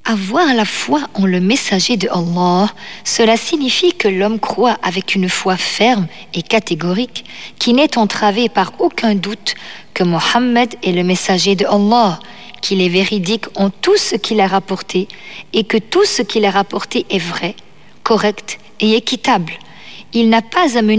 Avoir la foi en le messager de Allah, cela signifie que l'homme croit avec une foi ferme et catégorique qui n'est entravée par aucun doute que Mohammed est le messager de Allah, qu'il est véridique en tout ce qu'il a rapporté et que tout ce qu'il a rapporté est vrai, correct et équitable. Il n'a pas à mener